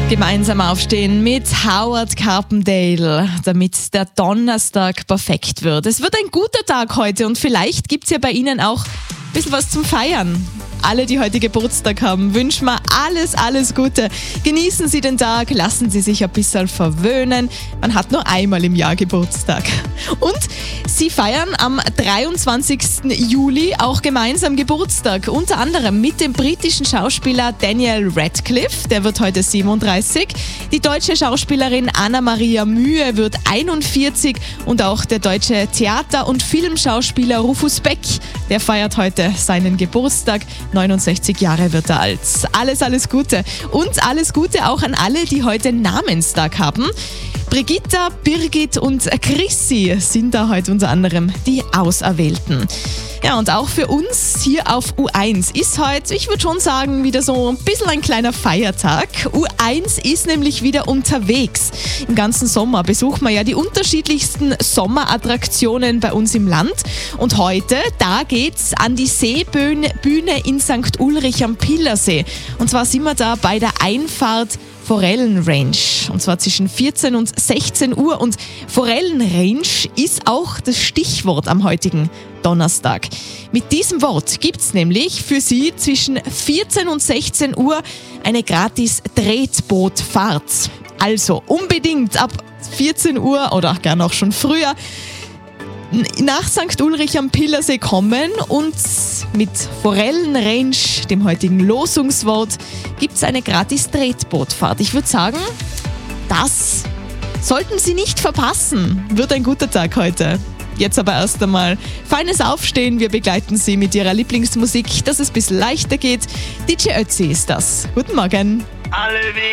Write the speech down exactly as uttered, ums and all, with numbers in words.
Gemeinsam aufstehen mit Howard Carpendale, damit der Donnerstag perfekt wird. Es wird ein guter Tag heute und vielleicht gibt es ja bei Ihnen auch ein bisschen was zum Feiern. Alle, die heute Geburtstag haben, wünschen wir alles, alles Gute. Genießen Sie den Tag, lassen Sie sich ein bisschen verwöhnen. Man hat nur einmal im Jahr Geburtstag. Und Sie feiern am dreiundzwanzigsten Juli auch gemeinsam Geburtstag. Unter anderem mit dem britischen Schauspieler Daniel Radcliffe, der wird heute siebenunddreißig. Die deutsche Schauspielerin Anna-Maria Mühe wird einundvierzig. Und auch der deutsche Theater- und Filmschauspieler Rufus Beck, der feiert heute seinen Geburtstag. neunundsechzig Jahre wird er alt. Alles, alles Gute. Und alles Gute auch an alle, die heute Namenstag haben. Brigitta, Birgit und Chrissy sind da heute unter anderem die Auserwählten. Ja, und auch für uns hier auf U eins ist heute, ich würde schon sagen, wieder so ein bisschen ein kleiner Feiertag. U eins ist nämlich wieder unterwegs. Im ganzen Sommer besuchen wir ja die unterschiedlichsten Sommerattraktionen bei uns im Land. Und heute, da geht's an die Seebühne Bühne in Sankt Ulrich am Pillersee. Und zwar sind wir da bei der Einfahrt Forellenrange. Und zwar zwischen vierzehn und sechzehn Uhr. Und Forellenrange ist auch das Stichwort am heutigen Donnerstag. Mit diesem Wort gibt es nämlich für Sie zwischen vierzehn und sechzehn Uhr eine gratis Tretbootfahrt. Also unbedingt ab vierzehn Uhr oder gerne auch schon früher nach Sankt Ulrich am Pillersee kommen und mit Forellenrange, dem heutigen Losungswort, gibt es eine gratis Tretbootfahrt. Ich würde sagen, das sollten Sie nicht verpassen. Wird ein guter Tag heute. Jetzt aber erst einmal feines Aufstehen. Wir begleiten Sie mit Ihrer Lieblingsmusik, dass es ein bisschen leichter geht. D J Ötzi ist das. Guten Morgen. Alle